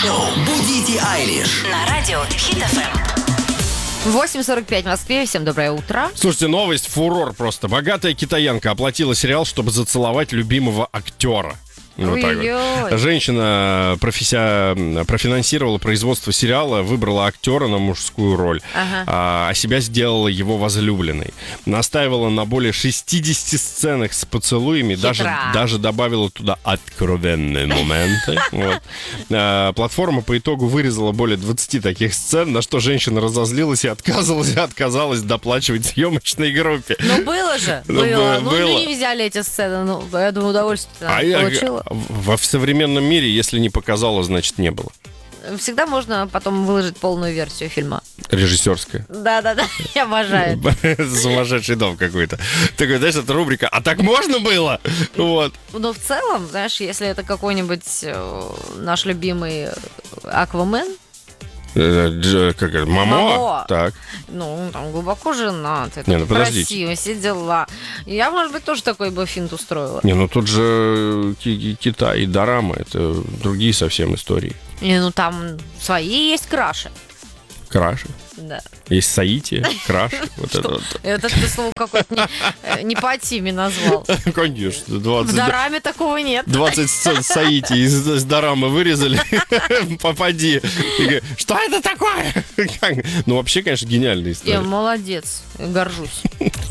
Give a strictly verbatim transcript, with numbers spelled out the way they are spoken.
Шоу. Будите Айлиш На радио Хит эф эм. восемь сорок пять в Москве. Всем доброе утро. Слушайте, новость, фурор просто. Богатая китаянка оплатила сериал, чтобы зацеловать любимого актера. Вот так вот. Женщина профессия, профинансировала производство сериала, выбрала актера на мужскую роль, ага. а, а себя сделала его возлюбленной. Настаивала на более шестидесяти сценах с поцелуями, даже, даже добавила туда откровенные моменты. Вот. А, платформа по итогу вырезала более двадцати таких сцен, на что женщина разозлилась и отказывалась, отказалась доплачивать съемочной группе. Ну было же, ну, было. было. Ну не взяли эти сцены, ну я думаю, удовольствие а получила. Я... В современном мире, если не показало, значит, не было. Всегда можно потом выложить полную версию фильма. Режиссерская. Да-да-да, я обожаю. Сумасшедший дом какой-то. Такой, знаешь, это рубрика «А так можно было?» Вот. Но в целом, знаешь, если это какой-нибудь наш любимый Аквамен, Как это? Мамо? Мамо. Так. Ну, там глубоко женат, это Не, ну, красиво, все дела. Я, может быть, тоже такой бы финт устроила. Не, ну тут же Китай и дорама, это другие совсем истории. Не, ну там свои есть краши. Краши? Да. Есть Саити, краш. Вот это вот. Это ты слово какое-то не, не по теме назвал. Конечно. двадцать, в дораме такого нет. двадцать сцен Саити из, из дорамы вырезали. Попади. Что это такое? Ну, вообще, конечно, гениальная история. Я молодец. Горжусь.